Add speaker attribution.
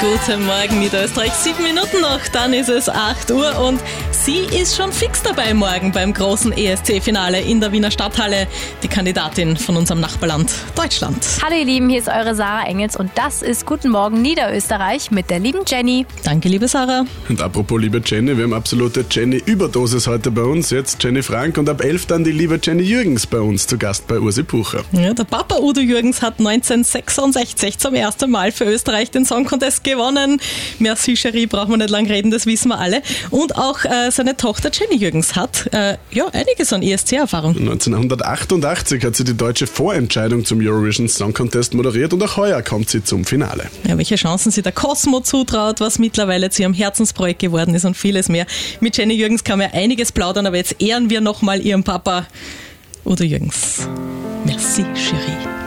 Speaker 1: Guten Morgen Niederösterreich, 7 Minuten noch, dann ist es 8 Uhr und sie ist schon fix dabei morgen beim großen ESC-Finale in der Wiener Stadthalle, die Kandidatin von unserem Nachbarland Deutschland.
Speaker 2: Hallo ihr Lieben, hier ist eure Sarah Engels und das ist Guten Morgen Niederösterreich mit der lieben Jenny.
Speaker 1: Danke, liebe Sarah.
Speaker 3: Und apropos liebe Jenny, wir haben absolute Jenny-Überdosis heute bei uns. Jetzt Jenny Frank und ab 11 dann die liebe Jenny Jürgens bei uns zu Gast bei Ursi Pucher.
Speaker 1: Ja, der Papa Udo Jürgens hat 1966 zum ersten Mal für Österreich den Song Contest gewonnen. Merci Cherie, brauchen wir nicht lang reden, das wissen wir alle. Und auch seine Tochter Jenny Jürgens hat einiges an ESC-Erfahrung.
Speaker 3: 1988 hat sie die deutsche Vorentscheidung zum Eurovision Song Contest moderiert und auch heuer kommt sie zum Finale.
Speaker 1: Ja, welche Chancen sie der Cosmo zutraut, was mittlerweile zu ihrem Herzensprojekt geworden ist und vieles mehr. Mit Jenny Jürgens kann man ja einiges plaudern, aber jetzt ehren wir nochmal ihren Papa Udo Jürgens. Merci Cherie.